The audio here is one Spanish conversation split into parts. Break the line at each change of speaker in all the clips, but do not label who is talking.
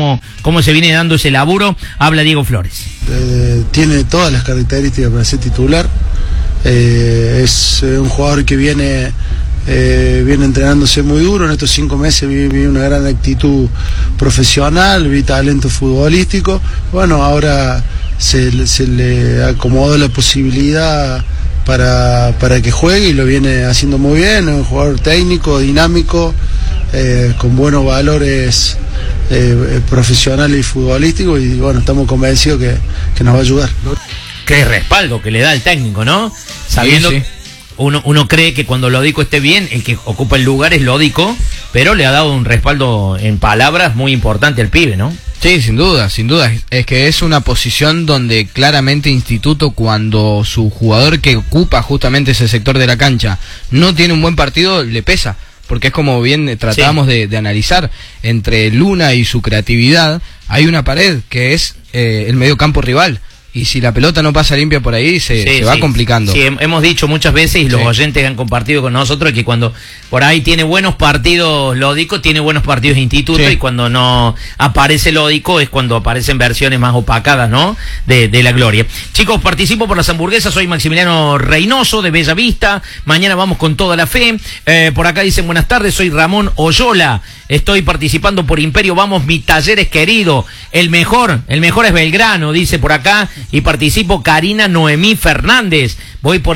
cómo se viene dando ese laburo. Habla Diego Flores.
Tiene todas las características para ser titular. Es un jugador que viene entrenándose muy duro. En estos 5 meses vi una gran actitud profesional, vi talento futbolístico. Bueno, ahora se le acomodó la posibilidad para que juegue y lo viene haciendo muy bien. Es un jugador técnico, dinámico, con buenos valores profesionales y futbolísticos, y bueno, estamos convencidos que nos va a ayudar.
Qué respaldo que le da el técnico, ¿no? Sabiendo
sí.
Uno cree que cuando Lodico esté bien, el que ocupa el lugar es Lodico, pero le ha dado un respaldo en palabras muy importante al pibe, ¿no?
Sí, sin duda. Es que es una posición donde claramente Instituto, cuando su jugador que ocupa justamente ese sector de la cancha no tiene un buen partido, le pesa. Porque es como bien tratábamos de analizar, entre Luna y su creatividad hay una pared que es el medio campo rival. Y si la pelota no pasa limpia por ahí, se va complicando.
Sí, hemos dicho muchas veces, y los oyentes han compartido con nosotros, que cuando por ahí tiene buenos partidos Lodico, tiene buenos partidos Instituto, y cuando no aparece Lodico es cuando aparecen versiones más opacadas, ¿no? De la gloria. Chicos, participo por las hamburguesas, soy Maximiliano Reynoso de Bella Vista, mañana vamos con toda la fe. Por acá dicen buenas tardes, soy Ramón Oyola, estoy participando por Imperio, vamos mi Talleres querido, el mejor es Belgrano, dice por acá. Y participo Karina Noemí Fernández. Voy por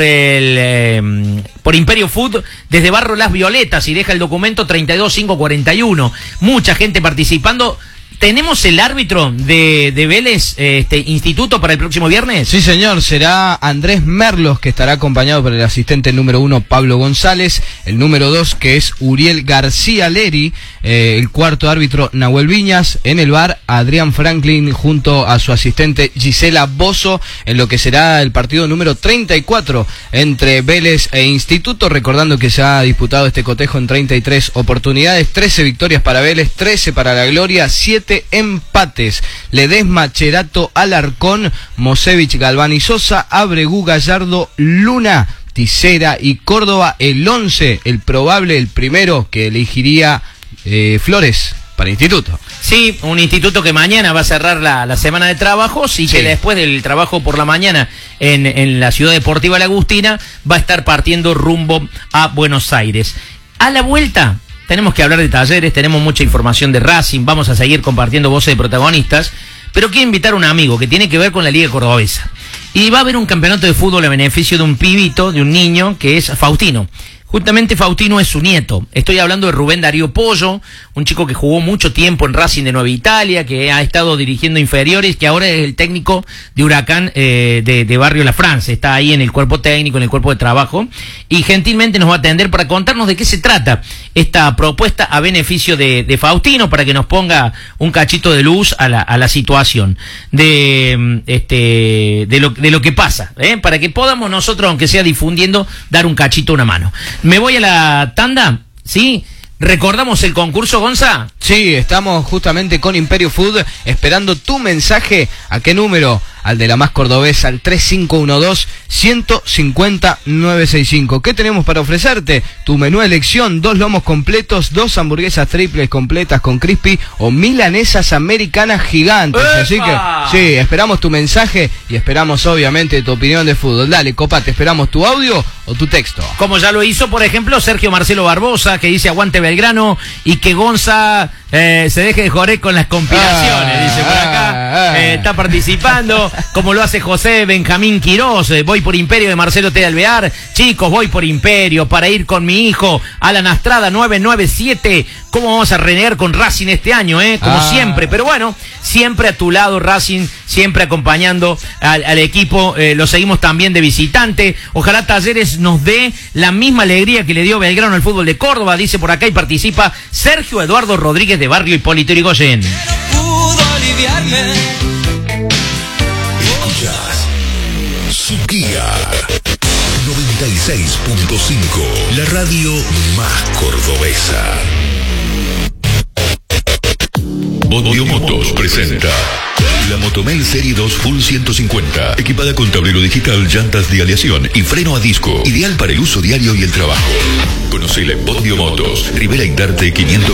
Imperio Food desde Barrio Las Violetas y deja el documento 32541. Mucha gente participando. ¿Tenemos el árbitro de Vélez Instituto para el próximo viernes?
Sí, señor, será Andrés Merlos, que estará acompañado por el asistente número 1, Pablo González, el número 2, que es Uriel García Leri, el cuarto árbitro, Nahuel Viñas, en el VAR, Adrián Franklin, junto a su asistente Gisela Bozo, en lo que será el partido número 34 entre Vélez e Instituto, recordando que se ha disputado este cotejo en 33 oportunidades, 13 victorias para Vélez, 13 para la Gloria, 7 empates. Ledesma, Cherato, Alarcón, Mosevich, Galván y Sosa, Abregú, Gallardo, Luna, Tisera y Córdoba. El 11, el probable, el primero que elegiría Flores para Instituto.
Sí, un Instituto que mañana va a cerrar la semana de trabajos y que después del trabajo por la mañana en la Ciudad Deportiva La Agustina va a estar partiendo rumbo a Buenos Aires. A la vuelta tenemos que hablar de Talleres, tenemos mucha información de Racing, vamos a seguir compartiendo voces de protagonistas, pero quiero invitar a un amigo que tiene que ver con la Liga Cordobesa. Y va a haber un campeonato de fútbol a beneficio de un pibito, de un niño, que es Faustino. Justamente Faustino es su nieto. Estoy hablando de Rubén Darío Pollo, un chico que jugó mucho tiempo en Racing de Nueva Italia, que ha estado dirigiendo inferiores, que ahora es el técnico de Huracán de Barrio La France. Está ahí en el cuerpo técnico, en el cuerpo de trabajo, y gentilmente nos va a atender para contarnos de qué se trata esta propuesta a beneficio de Faustino, para que nos ponga un cachito de luz a la situación de lo que pasa, para que podamos nosotros, aunque sea difundiendo, dar un cachito, una mano. Me voy a la tanda, ¿sí? ¿Recordamos el concurso, Gonza?
Sí, estamos justamente con Imperio Food esperando tu mensaje. ¿A qué número? Al de la más cordobesa, al 3512-150-965. ¿Qué tenemos para ofrecerte? Tu menú de elección, 2 lomos completos, 2 hamburguesas triples completas con crispy o milanesas americanas gigantes.
¡Epa!
Así que, sí, esperamos tu mensaje y esperamos obviamente tu opinión de fútbol. Dale, copate, esperamos tu audio o tu texto.
Como ya lo hizo, por ejemplo, Sergio Marcelo Barbosa, que dice aguante Belgrano, y que Gonza se deje de joder con las compilaciones, dice por acá. Está participando, como lo hace José Benjamín Quirós. Voy por Imperio de Marcelo T. de Alvear. Chicos, voy por Imperio para ir con mi hijo. Alan Astrada 997. ¿Cómo vamos a renegar con Racing este año, como siempre? Pero bueno, siempre a tu lado Racing, siempre acompañando al equipo. Lo seguimos también de visitante. Ojalá Talleres nos dé la misma alegría que le dio Belgrano al fútbol de Córdoba, dice por acá, y participa Sergio Eduardo Rodríguez de Barrio Hipólito Yrigoyen.
Escuchas Su Guía 96.5, la radio más cordobesa. Bodio Motos presenta la Motomel Serie 2 Full 150, equipada con tablero digital, llantas de aleación y freno a disco, ideal para el uso diario y el trabajo. Conocela en Bodio Motos, Rivera Indarte 500.